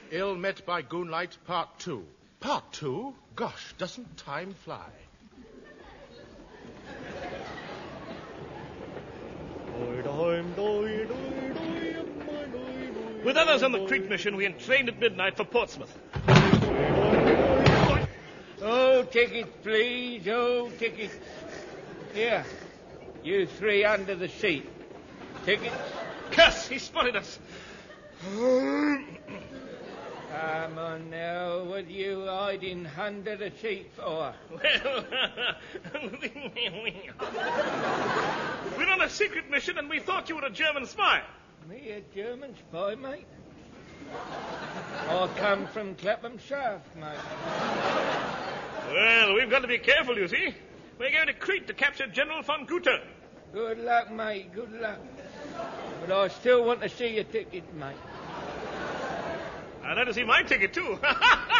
Ill Met by Goonlight, Part 2. Part 2? Gosh, doesn't time fly? With others on the Crete mission, we entrained at midnight for Portsmouth. Oh, tickets, please. Oh, tickets. Here. You three under the seat. Tickets. Curse! He spotted us. Come on now. What are you hiding under the seat for? We're on a secret mission and we thought you were a German spy. Me a German spy, mate? I come from Clapham Shaft, mate. Well, we've got to be careful, you see. We're going to Crete to capture General von Guter. Good luck, mate. Good luck. But I still want to see your ticket, mate. I'd like to see my ticket, too.